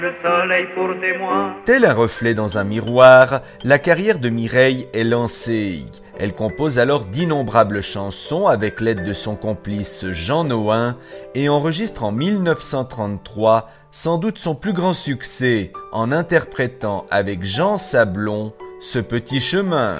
le soleil pour témoin. Tel un reflet dans un miroir, la carrière de Mireille est lancée. Elle compose alors d'innombrables chansons avec l'aide de son complice Jean Nohain et enregistre en 1933 sans doute son plus grand succès en interprétant avec Jean Sablon « Ce petit chemin ».